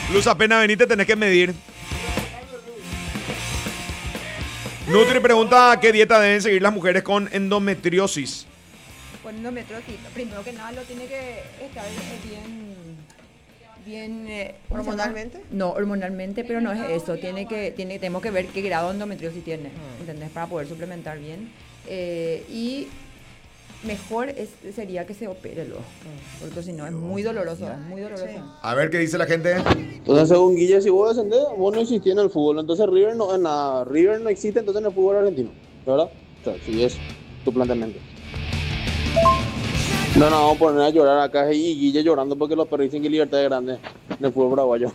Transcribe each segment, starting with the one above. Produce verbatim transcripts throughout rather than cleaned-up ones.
Luz, apenas venite, tenés que medir. Nutri pregunta qué dieta deben seguir las mujeres con endometriosis. Con endometriosis, primero que nada lo tiene que estar bien, bien eh, ¿hormonalmente? No, hormonalmente, pero no es eso. Tiene que, tiene, tenemos que ver qué grado de endometriosis tiene, ¿entendés? Para poder suplementar bien. Eh, y mejor es, sería que se opere luego, porque si no es muy doloroso, es muy doloroso. Sí. A ver qué dice la gente. Entonces, según Guille, si vos descendés, vos no existís en el fútbol. Entonces, River no, en la, River no existe entonces en el fútbol argentino, ¿verdad? O sea, si es tu planteamiento. No, no, vamos a poner a llorar acá y Guille llorando porque los perros dicen que Libertad es grande en el fútbol paraguayo.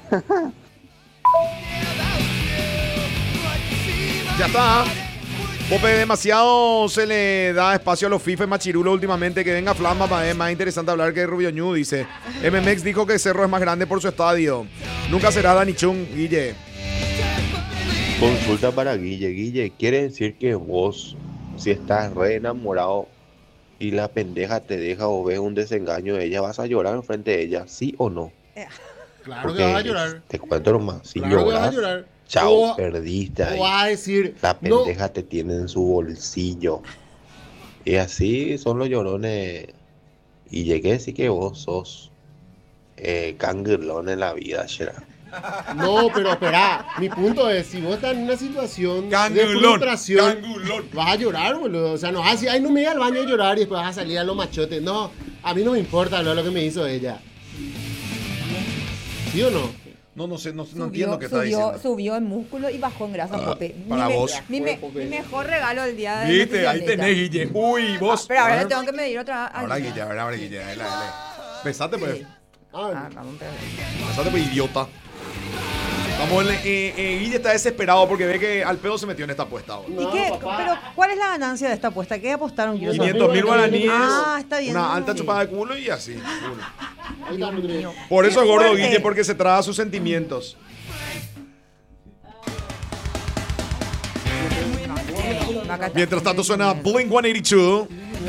Ya está. Pope, demasiado se le da espacio a los FIFA y Machirulo últimamente. Que venga Flama, es más interesante hablar que Rubio Ñu, dice. M M X dijo que Cerro es más grande por su estadio. Nunca será Dani Chung, Guille. Consulta para Guille. Guille, ¿quiere decir que vos, si estás re enamorado y la pendeja te deja o ves un desengaño de ella, vas a llorar enfrente de ella, sí o no? Claro Porque que vas a llorar. Te cuento nomás, si Claro que vas a lloras, llorar. chao, O- perdiste ahí. O vas a decir, La no, pendeja te tiene en su bolsillo. Y así son los llorones. Y llegué a decir que vos sos eh, cangurlón en la vida, Shera. no, pero espera, mi punto es, si vos estás en una situación de Cangulón, frustración, cangulón. vas a llorar, boludo. O sea, no vas a decir, ay, no me voy al baño a llorar y después vas a salir a los machotes. No, a mí no me importa lo, lo que me hizo ella. ¿Sí o no? No, no sé, no, no Subió, entiendo qué está subió, diciendo. subió en músculo y bajó en grasa, Ah, Pope. para mi, vos. Me, mi, me- mi mejor regalo del día de Viste, ahí nutricionista. tenés, Guille. Uy, vos. Pero A ahora ver. le tengo que medir otra. ay, Ahora, no. Guille, ahora, ahora, Guille. Dale, dale. Besate, pues. Sí. Ah, Ah, vamos a ver. Besate, pues, idiota. Vamos, eh, eh, Guille está desesperado porque ve que al pedo se metió en esta apuesta ahora. ¿Y No, qué? papá. Pero, ¿cuál es la ganancia de esta apuesta? ¿Qué apostaron? Quiero saber. quinientos mil guaraníes. Ah, está bien. Una alta Sí. chupada de culo y así. culo. ahí está, mi querido. Por eso es gordo, fuerte. Guille, porque se traga sus sentimientos. Acá está. Mientras tanto suena Blink ciento ochenta y dos.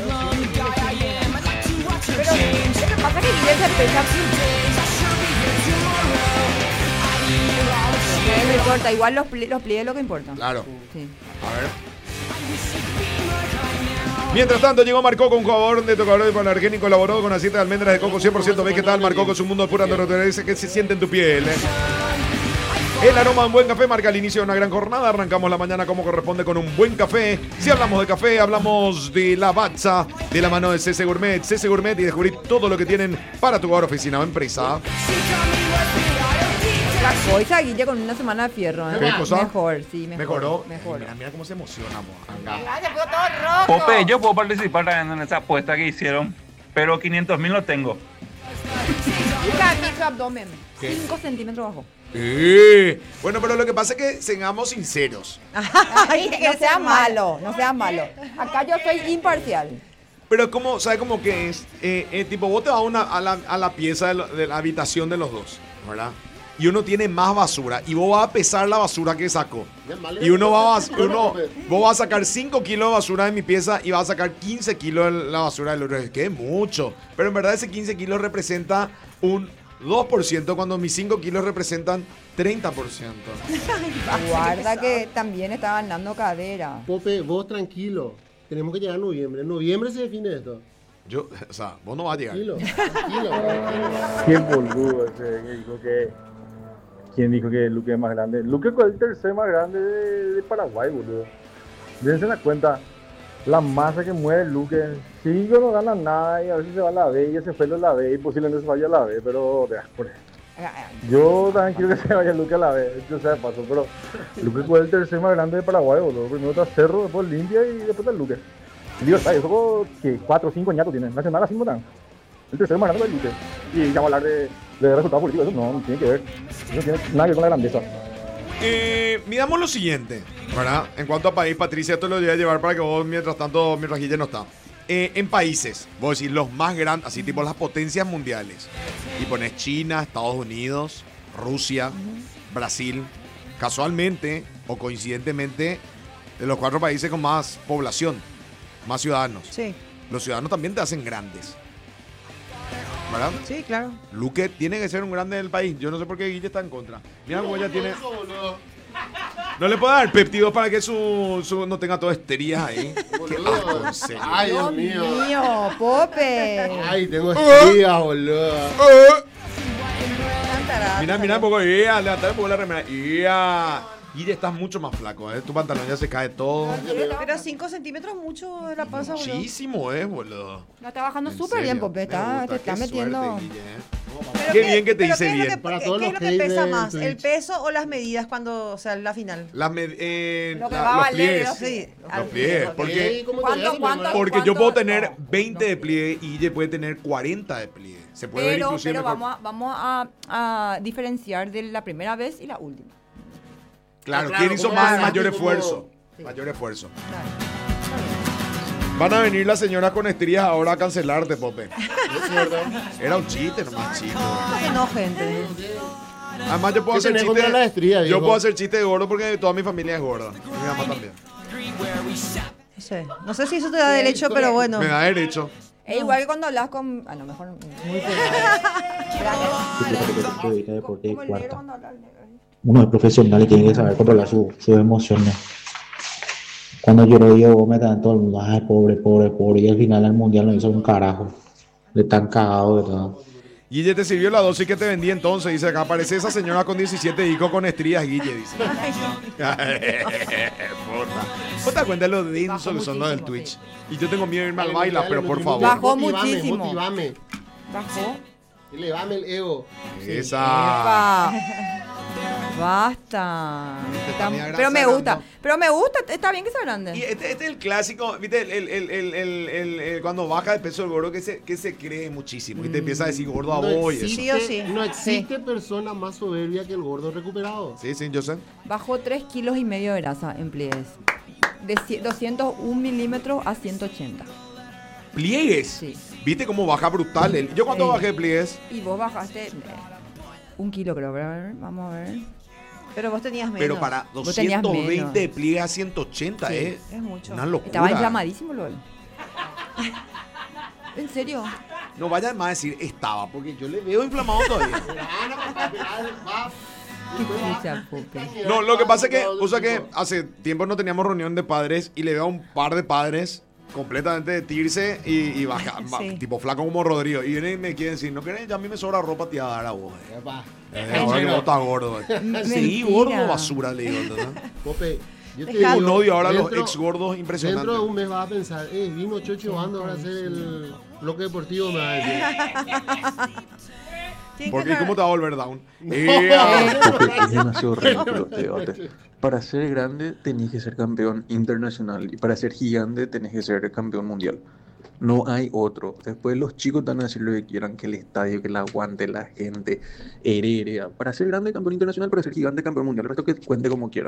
Pero, ¿qué pasa que Guille se pesa así? No importa, igual los, pli- los pliegues es lo que importa. Claro. Sí. A ver. Mientras tanto, llegó Marcoco, un jugador de tocador de Panargen y colaboró con aceite de almendras de coco cien por ciento. ¿Ves qué tal? Marcoco es un mundo de pura naturaleza que se siente en tu piel. ¿eh? El aroma de un buen café marca el inicio de una gran jornada. Arrancamos la mañana como corresponde con un buen café. Si hablamos de café, hablamos de la Batza, de la mano de C C Gourmet. C C Gourmet y descubrir todo lo que tienen para tu hogar, oficina o empresa. La coisa Guille con una semana de fierro. ¿eh? ¿Qué cosa? Mejor, sí, mejor. Mejoró. Mejor. Mira, mira cómo se emociona, mo. Pope, yo puedo participar también en esa apuesta que hicieron, pero quinientos mil no tengo. Busca mi abdomen. ¿Qué? cinco centímetros bajo. Eh, Bueno, pero lo que pasa es que seamos sinceros. Ay, que no sea malo, no sea malo. Acá yo soy imparcial. Pero como, ¿sabes cómo que es? Eh, eh, tipo, vos te vas a, una, a, la, a la pieza de, lo- de la habitación de los dos, ¿verdad? Y uno tiene más basura y vos vas a pesar la basura que sacó. Y uno va a, uno, vos vas a sacar cinco kilos de basura de mi pieza y vas a sacar quince kilos de la basura del otro. Es que es mucho. Pero en verdad ese quince kilos representa un dos por ciento cuando mis cinco kilos representan treinta por ciento. Guarda que también está ganando cadera. Pope, vos tranquilo. Tenemos que llegar a noviembre. En noviembre se define esto. Yo, o sea, vos no vas a llegar. Tranquilo, tranquilo. Qué boludo ese que dijo que. ¿Quién dijo que Luque es más grande? Luque es el tercer más grande de, de Paraguay, boludo. Dense la cuenta. La masa que mueve Luque. Sí, yo no gana nada y a veces se va a la B y ese fue a la B y posiblemente se vaya a la B, pero. ya, por- Yo también quiero que se vaya Luque a la B, yo sé de paso, pero Luque fue el tercer más grande de Paraguay, boludo. Primero está Cerro, después Limpia y después está Luque. Digo, está, eso que cuatro o cinco ñatos tienen. Nacional así no tan. El tercer más grande es Luque. Y ya vamos a hablar de, de resultados políticos, eso no, no tiene que ver. Eso no tiene nada que ver con la grandeza. Eh, midamos lo siguiente, ¿verdad? En cuanto a país, Patricia, esto lo voy a llevar para que vos, mientras tanto, mientras Guille no está. Eh, en países, vos decís los más grandes, así tipo las potencias mundiales. Y pones China, Estados Unidos, Rusia, Brasil. Casualmente o coincidentemente, de los cuatro países con más población, más ciudadanos. Sí. Los ciudadanos también te hacen grandes. ¿verdad? Sí, claro. Luque tiene que ser un grande del país. Yo no sé por qué Guille está en contra. Mira cómo ella tiene... No le puedo dar péptidos para que su, su no tenga todas esterías ahí. Qué asco, en serio. Ay, Dios mío. Mío, Pope. Ay, tengo estrías, boludo. Mira, mira un poco. Ia, levantar un poco la remera. Ia. Guille, estás mucho más flaco, ¿eh? Tu pantalón ya se cae todo. Pero cinco centímetros mucho de la panza, boludo. Muchísimo, ¿eh, boludo? La está bajando En súper bien, serio, Pope. me Está, gusta, te está qué metiendo. suerte, Guille, ¿eh? Pero Qué bien que te pero hice ¿qué es lo bien. que- Para ¿Qué, todos qué es los lo que haters pesa de más? Twitch. ¿El peso o las medidas cuando, o sea, la final? Las med- eh, Lo que la- va a los valer, pliegues. Sí. Los pliegues. Porque, Ey, ¿cómo te ¿Cuánto, ves, cuánto? hermano? porque yo puedo ¿Cuánto? tener No, veinte no. de pliegue y Guille puede tener cuarenta de pliegue. Se puede ver Pero, inclusive pero mejor. vamos, a, vamos a, a diferenciar de la primera vez y la última. Claro, Claro, ¿quién hizo ¿cómo más lo mayor sabe? ¿Cómo? esfuerzo? Sí. Mayor esfuerzo. Claro. Van a venir las señoras con estrías ahora a cancelarte, Pope. Era un chiste nomás, chico. No se enojen, gente. Además, yo puedo ¿Qué hacer tenés chiste. contra la estría, yo viejo? puedo hacer chiste de gordo porque toda mi familia es gorda. Y mi mamá también. No sé. No sé si eso te da derecho, pero bueno. Me da derecho. Es igual que cuando hablas con. Ah, no, mejor. Muy deporte de Como el negro cuarta. cuando habla el negro. Uno es profesional y tiene que saber controlar su- sus emociones. Cuando lloró Diego Gómez, también todo el mundo, ay, pobre, pobre, pobre. Y al final del mundial no hizo un carajo. Le tan cagado de todo. Guille, te sirvió la dosis que te vendí entonces. Dice acá, aparece esa señora con diecisiete hijos con estrías, Guille, dice. Porfa. ¿Vos te das cuenta de lo denso que son los del Twitch? Y yo tengo miedo de irme al baila, pero por favor. Bajó Motivame, muchísimo. Motivame. Bajó. Elevame el ego. Esa. Epa. Basta. está media Pero me grasa gusta. grande. Pero me gusta. Está bien que sea grande. Y este, este es el clásico, ¿viste? El, el, el, el, el, el- el- cuando baja de peso el gordo que se, que se cree muchísimo. Y te empieza a decir gordo a No vos y eso. existe, Sí o sí. no existe persona más soberbia que el gordo recuperado. Sí, sí, yo sé. Bajó tres kilos y medio de grasa en pliegues. De cie- doscientos un milímetros a ciento ochenta. Pliegues. Sí. ¿Viste cómo baja brutal? El- Yo cuando Sí. bajé de pliegues, Y vos bajaste eh, un kilo, creo. A ver, vamos a ver. Pero vos tenías menos. pero para Vos tenías doscientos veinte de menos. pliegues a ciento ochenta, Sí, ¿eh? Es mucho. Una locura. Estaba inflamadísimo, LOL. ¿En serio? No vayan más a decir estaba, porque yo le veo inflamado todavía. Qué chucha, Pope. No, lo que pasa es que, o sea que hace tiempo no teníamos reunión de padres y le veo a un par de padres completamente de tirse y, y baja, ba- Sí. tipo flaco como Rodrigo. Y vienen y me quieren decir, no querés, ya a mí me sobra ropa tía dar a vos. eh. Epa. Eh, ahora que vos estás gordo. eh. Sí, Mentira. gordo basura, le digo. ¿entendés? Pope, yo te Dejalo. Tengo un odio ahora a los dentro- ex gordos impresionante. Dentro de un mes vas a pensar, eh, vino Chocho Bando ahora a hacer el bloque deportivo, me va a decir. Tienen que Porque saber- ¿cómo te va a volver down? Eh, Porque es demasiado ridículo este debate. Para ser grande tenés que ser campeón internacional y para ser gigante tenés que ser campeón mundial. No hay otro. Después los chicos van a decir lo que quieran, que el estadio, que el aguante, la gente, heredera. Para ser grande, campeón internacional, para ser gigante, campeón mundial. El resto que cuente como quiera.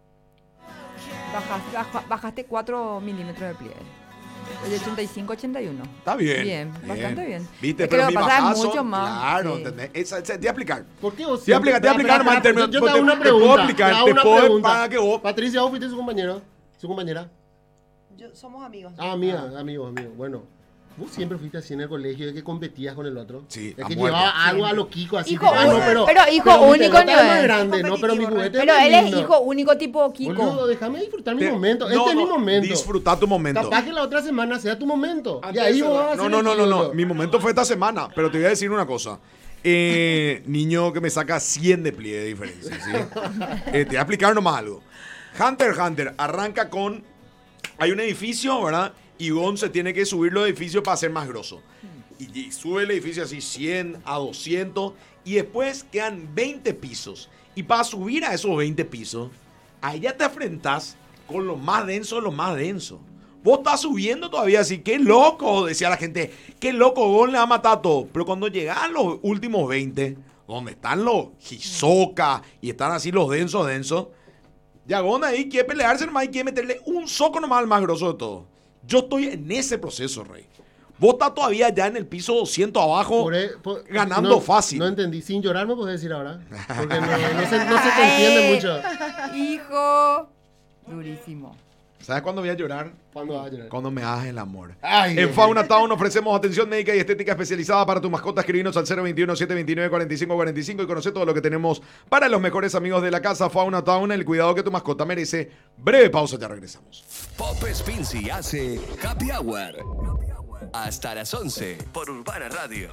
Bajaste, baja- bajaste cuatro milímetros de pliegue. De ochenta y cinco a ochenta y uno. Está bien. Bien, bastante bien. Viste, Es que pero lo mi que pasa es bajazo, mucho más, claro, sí. ¿entendés? Esa- esa- te voy a explicar. ¿Por qué vos Te voy a explicar, te voy a explicar nomás en Espera, términos- Yo te hago te- una te puedo pregunta. explicar, te hago te una puedo- pregunta. para que vos- Patricia, ¿vos fuiste su compañero? ¿Su compañera? Yo- somos amigos. Ah, mía, amigo, amigo. Bueno, vos siempre fuiste así en el colegio de que competías con el otro. Sí, Es a que muerte. llevaba algo a lo Kiko así. Hijo tipo, ah, no, único, pero, pero hijo pero mi único pelota no es más es. grande, no, pero mi juguete Pero más él es lindo. hijo único tipo Kiko. Boludo, déjame disfrutar mi Te- momento. no, Este es mi no, momento. Disfruta tu momento. Capaz que la otra semana sea tu momento. Y Antes ahí de vos cerrar- vas a no, ser no, el no, no, no. ídolo. Mi momento fue esta semana, pero te voy a decir una cosa. Eh, niño que me saca cien de pliegue de diferencia, ¿sí? Eh, te voy a explicar nomás algo. Hunter x Hunter arranca con... Hay un edificio, ¿verdad? Y Gon se tiene que subir los edificios para ser más grosso. Y, y sube el edificio así cien a doscientos y después quedan veinte pisos. Y para subir a esos veinte pisos, ahí ya te enfrentás con lo más denso de lo más denso. Vos estás subiendo todavía así, qué loco, decía la gente, qué loco, Gon le va a matar a todo. Pero cuando llegan a los últimos veinte, donde están los Hisoka y están así los densos, densos, ya Gon ahí quiere pelearse nomás y quiere meterle un soco nomás al más grosso de todo. Yo estoy en ese proceso, Rey. Vos estás todavía ya en el piso doscientos abajo, Por e- por- ganando no, fácil. No entendí. Sin llorar me podés decir ahora. Porque no, no se, no se te entiende mucho. Hijo. Durísimo. ¿Sabes cuándo voy a llorar? ¿Cuándo vas a llorar? Cuando me hagas el amor. Ay, en Dios Fauna mío. Town ofrecemos atención médica y estética especializada para tu mascota. Escribinos al cero veintiuno, setecientos veintinueve, cuarenta y cinco cuarenta y cinco y conoce todo lo que tenemos para los mejores amigos de la casa. Fauna Town, el cuidado que tu mascota merece. Breve pausa, ya regresamos. Pop Spincy hace Happy Hour. Hasta las once por Urbana Radio.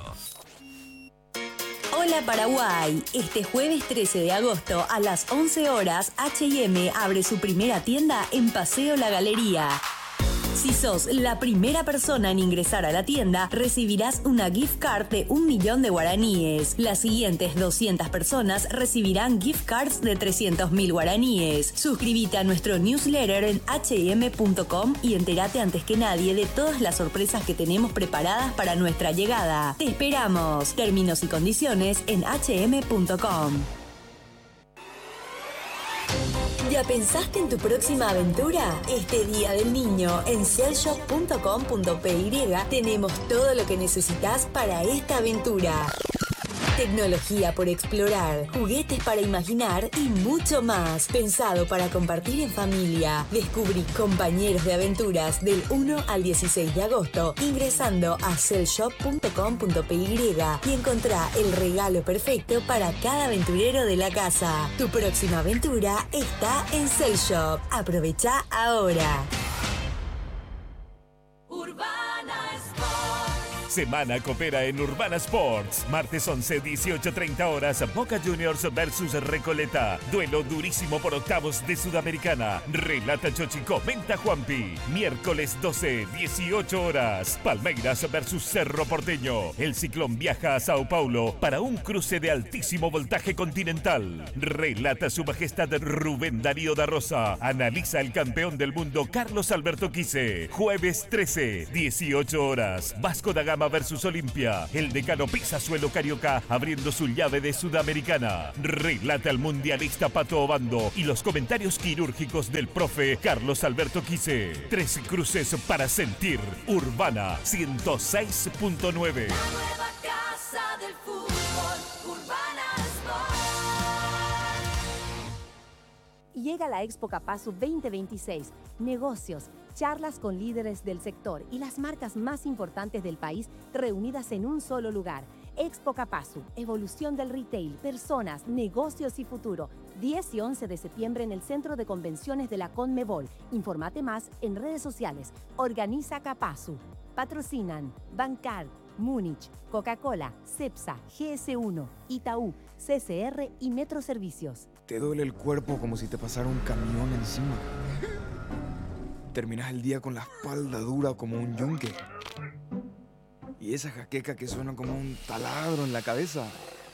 Hola Paraguay, este jueves trece de agosto a las once horas H y M abre su primera tienda en Paseo La Galería. Si sos la primera persona en ingresar a la tienda, recibirás una gift card de un millón de guaraníes. Las siguientes doscientas personas recibirán gift cards de trescientos mil guaraníes. Suscríbete a nuestro newsletter en h y m punto com y entérate antes que nadie de todas las sorpresas que tenemos preparadas para nuestra llegada. ¡Te esperamos! Términos y condiciones en h y m punto com. ¿Ya pensaste en tu próxima aventura? Este Día del Niño en cellshop punto com punto p y tenemos todo lo que necesitas para esta aventura. Tecnología por explorar, juguetes para imaginar y mucho más. Pensado para compartir en familia. Descubrí compañeros de aventuras del uno al dieciséis de agosto ingresando a cellshop punto com punto p y y encontrá el regalo perfecto para cada aventurero de la casa. Tu próxima aventura está en Cellshop. Aprovecha ahora. Semana Copera en Urbana Sports. Martes once, dieciocho treinta horas. Boca Juniors versus Recoleta. Duelo durísimo por octavos de Sudamericana. Relata Chochi, comenta Juanpi. Miércoles doce, dieciocho horas. Palmeiras versus Cerro Porteño. El Ciclón viaja a Sao Paulo para un cruce de altísimo voltaje continental. Relata Su Majestad Rubén Darío da Rosa. Analiza el campeón del mundo Carlos Alberto Quise. Jueves trece, dieciocho horas. Vasco da Gama versus Olimpia. El decano pisa suelo carioca abriendo su llave de Sudamericana. Relata el mundialista Pato Obando y los comentarios quirúrgicos del profe Carlos Alberto Quise. Tres cruces para sentir. Urbana ciento seis punto nueve. La nueva casa del fútbol, Urbana Sport. Llega la Expo Capazu veinte veintiséis. Negocios, charlas con líderes del sector y las marcas más importantes del país reunidas en un solo lugar. Expo Capazu, evolución del retail, personas, negocios y futuro. diez y once de septiembre en el Centro de Convenciones de la Conmebol. Informate más en redes sociales. Organiza Capazu. Patrocinan Bancar, Múnich, Coca-Cola, Cepsa, G S uno, Itaú, C C R y Metro Servicios. Te duele el cuerpo como si te pasara un camión encima. Terminas el día con la espalda dura como un yunque. Y esa jaqueca que suena como un taladro en la cabeza.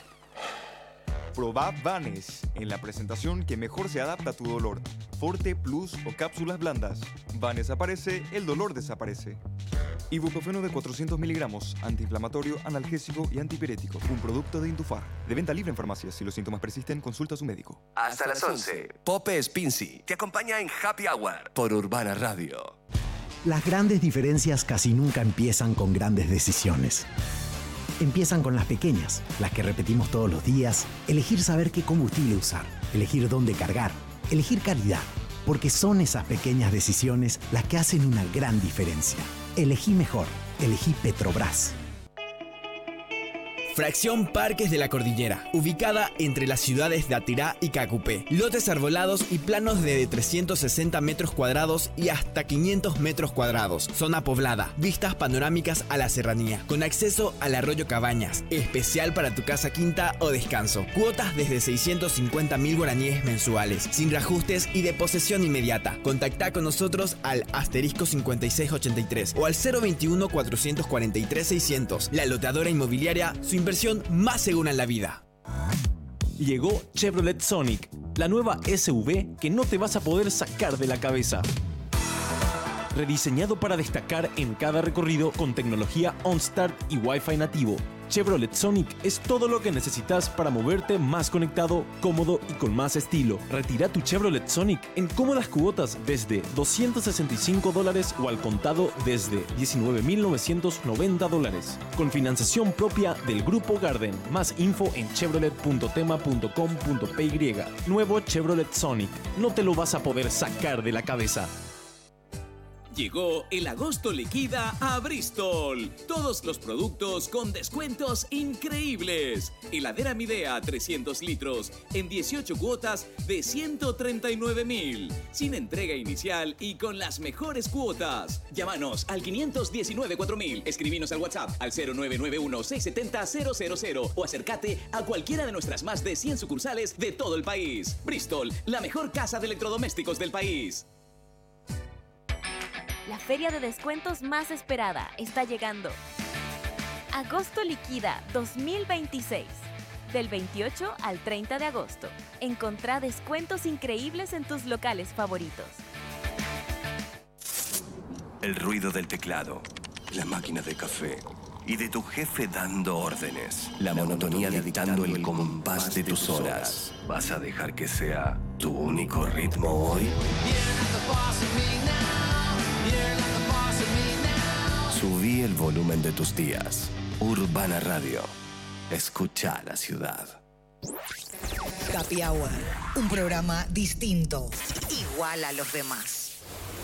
Probá Vanes en la presentación que mejor se adapta a tu dolor. Forte, Plus o cápsulas blandas. Vanes aparece, el dolor desaparece. Ibuprofeno de cuatrocientos miligramos, antiinflamatorio, analgésico y antipirético. Un producto de Intufar. De venta libre en farmacias. Si los síntomas persisten, consulta a su médico. Hasta las once. Pope Spincy te acompaña en Happy Hour por Urbana Radio. Las grandes diferencias casi nunca empiezan con grandes decisiones. Empiezan con las pequeñas, las que repetimos todos los días. Elegir saber qué combustible usar, elegir dónde cargar, elegir calidad. Porque son esas pequeñas decisiones las que hacen una gran diferencia. Elegí mejor, elegí Petrobras. Fracción Parques de la Cordillera, ubicada entre las ciudades de Atirá y Cacupé. Lotes arbolados y planos de trescientos sesenta metros cuadrados y hasta quinientos metros cuadrados. Zona poblada, vistas panorámicas a la serranía, con acceso al arroyo Cabañas, especial para tu casa quinta o descanso. Cuotas desde seiscientos cincuenta mil guaraníes mensuales, sin reajustes y de posesión inmediata. Contacta con nosotros al asterisco cincuenta y seis ochenta y tres o al cero veintiuno, cuatrocientos cuarenta y tres, seiscientos. La loteadora inmobiliaria, su inversión más segura en la vida. Llegó Chevrolet Sonic, la nueva S U V que no te vas a poder sacar de la cabeza. Rediseñado para destacar en cada recorrido con tecnología OnStart y Wi-Fi nativo, Chevrolet Sonic es todo lo que necesitas para moverte más conectado, cómodo y con más estilo. Retira tu Chevrolet Sonic en cómodas cuotas desde doscientos sesenta y cinco dólares o al contado desde diecinueve mil novecientos noventa dólares. Con financiación propia del Grupo Garden. Más info en chevrolet punto tema punto com punto p y. Nuevo Chevrolet Sonic. No te lo vas a poder sacar de la cabeza. Llegó el agosto liquida a Bristol. Todos los productos con descuentos increíbles. Heladera Midea trescientos litros en dieciocho cuotas de ciento treinta y nueve mil. Sin entrega inicial y con las mejores cuotas. Llámanos al quinientos diecinueve cuatro mil. Escribinos al WhatsApp al cero nueve nueve uno seis siete cero cero cero cero o acércate a cualquiera de nuestras más de cien sucursales de todo el país. Bristol, la mejor casa de electrodomésticos del país. La feria de descuentos más esperada está llegando. Agosto Liquida dos mil veintiséis. Del veintiocho al treinta de agosto. Encontrá descuentos increíbles en tus locales favoritos. El ruido del teclado, la máquina de café y de tu jefe dando órdenes. La monotonía dictando el compás de tus horas. ¿Vas a dejar que sea tu único ritmo hoy? Subí el volumen de tus días. Urbana Radio. Escucha la ciudad. Happy Hour, un programa distinto, igual a los demás.